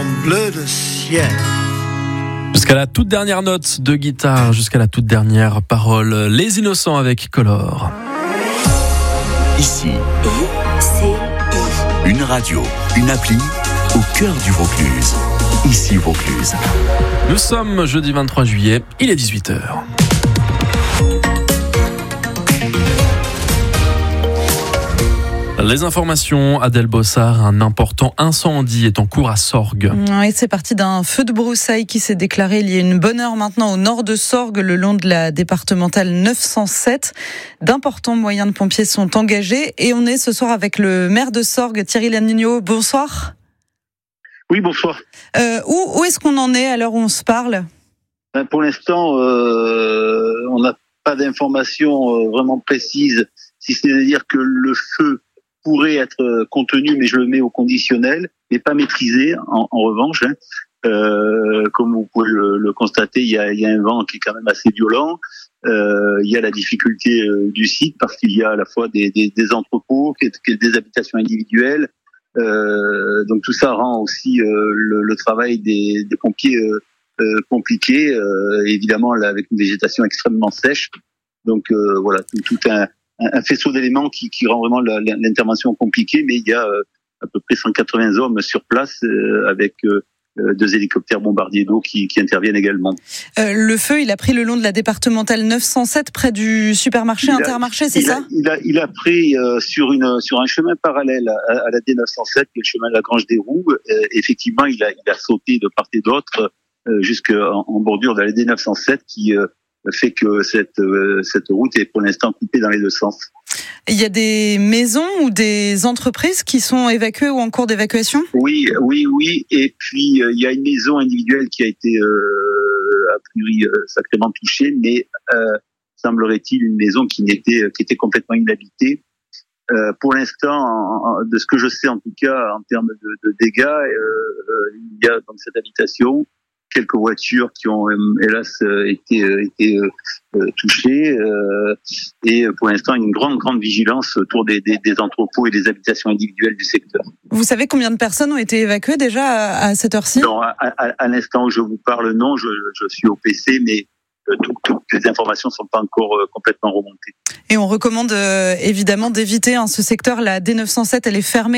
bleu de ciel. Jusqu'à la toute dernière note de guitare, jusqu'à la toute dernière parole. Les Innocents avec Color. Ici, une radio, une appli au cœur du Vaucluse. Ici Vaucluse. Nous sommes jeudi 23 juillet, il est 18h. Les informations, Adèle Bossard, un important incendie est en cours à Sorgues. Oui, c'est parti d'un feu de broussailles qui s'est déclaré il y a une bonne heure maintenant au nord de Sorgues, le long de la départementale 907. D'importants moyens de pompiers sont engagés et on est ce soir avec le maire de Sorgues, Thierry Lanignot. Bonsoir. Oui, bonsoir. Où est-ce qu'on en est à l'heure où on se parle ? Pour l'instant, on n'a pas d'informations vraiment précises, si ce n'est de dire que le feu pourrait être contenu, mais je le mets au conditionnel, mais pas maîtrisé en revanche. Comme vous pouvez le constater, il y a un vent qui est quand même assez violent. Il y a la difficulté du site parce qu'il y a à la fois des entrepôts, des habitations individuelles. Donc tout ça rend aussi le travail des pompiers compliqué, évidemment là, avec une végétation extrêmement sèche. Donc voilà, tout un faisceau d'éléments qui rend vraiment l'intervention compliquée, mais il y a à peu près 180 hommes sur place avec 2 hélicoptères bombardiers d'eau qui interviennent également. Le feu, il a pris le long de la départementale 907 près du supermarché Intermarché, c'est ça ? Il a pris sur un chemin parallèle à la D907, qui est le chemin de la Grange des Roues. Effectivement, il a sauté de part et d'autre jusqu'en bordure de la D907 qui fait que cette route est pour l'instant coupée dans les deux sens. Il y a des maisons ou des entreprises qui sont évacuées ou en cours d'évacuation ? Oui. Et puis il y a une maison individuelle qui a été a priori sacrément touchée, mais semblerait-il une maison qui était complètement inhabitée. Pour l'instant, de ce que je sais en tout cas en termes de dégâts, il y a dans cette habitation quelques voitures qui ont hélas été touchées et pour l'instant une grande vigilance autour des entrepôts et des habitations individuelles du secteur. Vous savez combien de personnes ont été évacuées déjà à cette heure-ci ? Non, à l'instant où je vous parle, non, je suis au PC, mais toutes les informations ne sont pas encore complètement remontées. Et on recommande évidemment d'éviter ce secteur. La D907, elle est fermée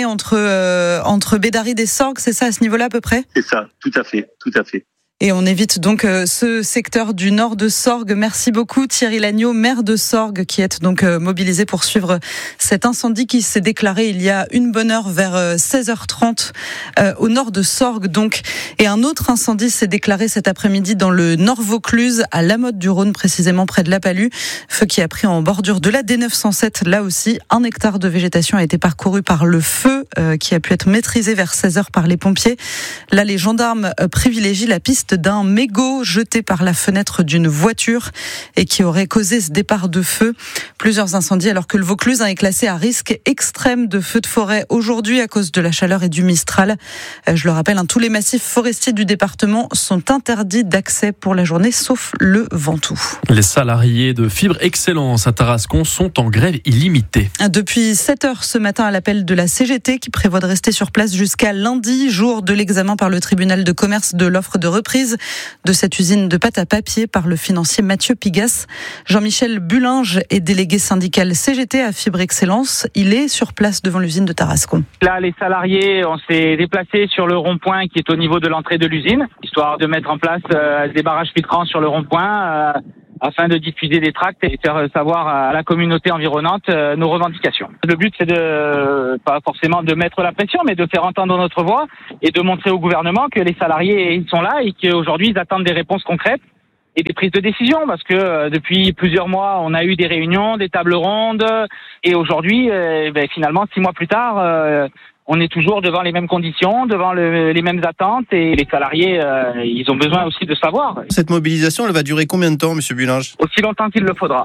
entre Bédarrides et Sorgues, c'est ça à ce niveau-là à peu près ? C'est ça, tout à fait. Et on évite donc ce secteur du nord de Sorgues. Merci beaucoup Thierry Lanignot, maire de Sorgues, qui est donc mobilisé pour suivre cet incendie qui s'est déclaré il y a une bonne heure vers 16h30 au nord de Sorgues. Donc. Et un autre incendie s'est déclaré cet après-midi dans le Nord Vaucluse, à La Motte-du-Rhône, précisément près de La Palue. Feu qui a pris en bordure de la D907. Là aussi, 1 hectare de végétation a été parcouru par le feu qui a pu être maîtrisé vers 16h par les pompiers. Là, les gendarmes privilégient la piste d'un mégot jeté par la fenêtre d'une voiture et qui aurait causé ce départ de feu. Plusieurs incendies alors que le Vaucluse est classé à risque extrême de feux de forêt aujourd'hui à cause de la chaleur et du Mistral. Je le rappelle, tous les massifs forestiers du département sont interdits d'accès pour la journée sauf le Ventoux. Les salariés de Fibre Excellence à Tarascon sont en grève illimitée. Depuis 7h ce matin à l'appel de la CGT qui prévoit de rester sur place jusqu'à lundi, jour de l'examen par le tribunal de commerce de l'offre de reprise de cette usine de pâte à papier par le financier Mathieu Pigas. Jean-Michel Bullinge est délégué syndical CGT à Fibre Excellence. Il est sur place devant l'usine de Tarascon. Là, les salariés, on s'est déplacés sur le rond-point qui est au niveau de l'entrée de l'usine, histoire de mettre en place des barrages filtrants sur le rond-point afin de diffuser des tracts et faire savoir à la communauté environnante nos revendications. Le but, c'est pas forcément de mettre la pression, mais de faire entendre notre voix et de montrer au gouvernement que les salariés, ils sont là et qu'aujourd'hui, ils attendent des réponses concrètes et des prises de décision, parce que depuis plusieurs mois, on a eu des réunions, des tables rondes, et aujourd'hui, finalement, 6 mois plus tard, on est toujours devant les mêmes conditions, devant les mêmes attentes, et les salariés, ils ont besoin aussi de savoir. Cette mobilisation, elle va durer combien de temps, Monsieur Bullinge ? Aussi longtemps qu'il le faudra.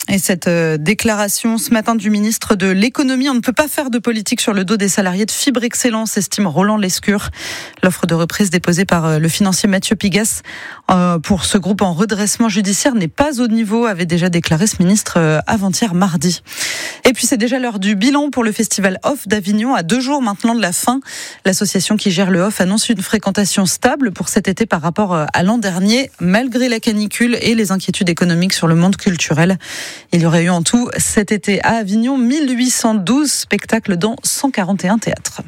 Et cette déclaration ce matin du ministre de l'économie, on ne peut pas faire de politique sur le dos des salariés de Fibre Excellence, estime Roland Lescure. L'offre de reprise déposée par le financier Mathieu Pigas pour ce groupe en redressement judiciaire n'est pas au niveau, avait déjà déclaré ce ministre avant-hier mardi. Et puis c'est déjà l'heure du bilan pour le festival Off d'Avignon, à 2 jours maintenant de la fin. L'association qui gère le Off annonce une fréquentation stable pour cet été par rapport à l'an dernier, malgré la canicule et les inquiétudes économiques sur le monde culturel. Il y aurait eu en tout cet été à Avignon 1812 spectacles dans 141 théâtres.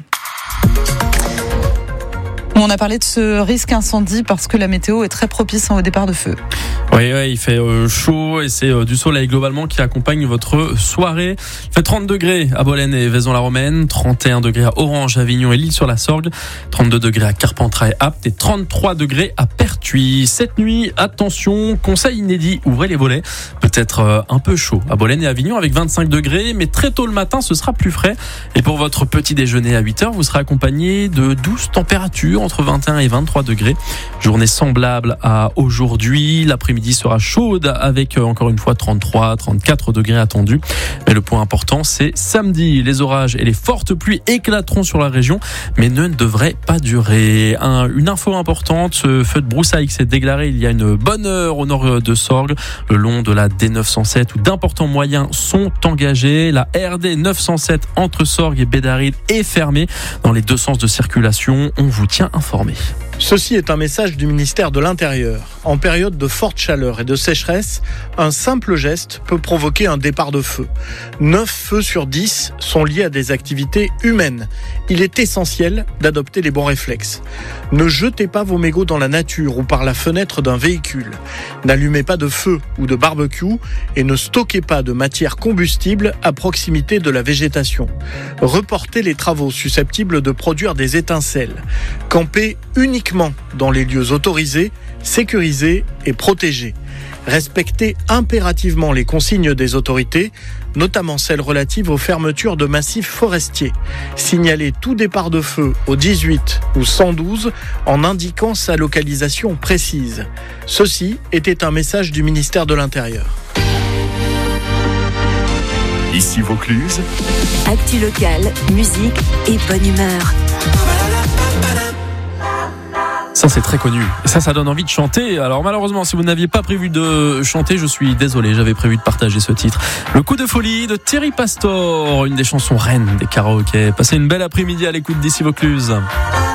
On a parlé de ce risque incendie parce que la météo est très propice au départ de feu. Oui, il fait chaud et c'est du soleil globalement qui accompagne votre soirée. Il fait 30 degrés à Bolène et Vaison-la-Romaine, 31 degrés à Orange, Avignon et l'Île-sur-la-Sorgue, 32 degrés à Carpentras et Apt et 33 degrés à Pertuis. Cette nuit, attention, conseil inédit, ouvrez les volets. Peut-être un peu chaud à Bolène et Avignon avec 25 degrés, mais très tôt le matin, ce sera plus frais. Et pour votre petit déjeuner à 8h, vous serez accompagné de douces températures entre 21 et 23 degrés. Journée semblable à aujourd'hui. L'après-midi sera chaude avec encore une fois 33, 34 degrés attendus. Mais le point important, c'est samedi. Les orages et les fortes pluies éclateront sur la région, mais ne devraient pas durer. Une info importante, ce feu de broussailles qui s'est déclaré il y a une bonne heure au nord de Sorgues, le long de la D907 où d'importants moyens sont engagés. La RD 907 entre Sorgues et Bédaride est fermée dans les deux sens de circulation. On vous tient informé. Ceci est un message du ministère de l'Intérieur. En période de forte chaleur et de sécheresse, un simple geste peut provoquer un départ de feu. 9 feux sur 10 sont liés à des activités humaines. Il est essentiel d'adopter les bons réflexes. Ne jetez pas vos mégots dans la nature ou par la fenêtre d'un véhicule. N'allumez pas de feu ou de barbecue et ne stockez pas de matière combustible à proximité de la végétation. Reportez les travaux susceptibles de produire des étincelles. Campez uniquement dans les lieux autorisés, sécurisés et protégés. Respectez impérativement les consignes des autorités, notamment celles relatives aux fermetures de massifs forestiers. Signalez tout départ de feu au 18 ou 112 en indiquant sa localisation précise. Ceci était un message du ministère de l'Intérieur. Ici Vaucluse. Actu locale, musique et bonne humeur. Ça, c'est très connu. Et ça donne envie de chanter. Alors, malheureusement, si vous n'aviez pas prévu de chanter, je suis désolé. J'avais prévu de partager ce titre. Le coup de folie de Thierry Pastor, une des chansons reines des karaokés. Passez une belle après-midi à l'écoute d'Ici Vaucluse.